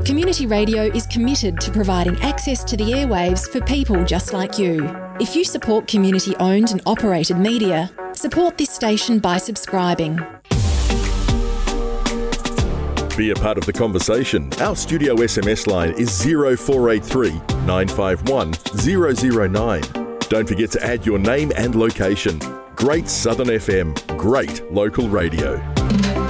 Community Radio is committed to providing access to the airwaves for people just like you. If you support community-owned and operated media, support this station by subscribing. Be a part of the conversation. Our studio SMS line is 0483 951 009. Don't forget to add your name and location. Great Southern FM, great local radio.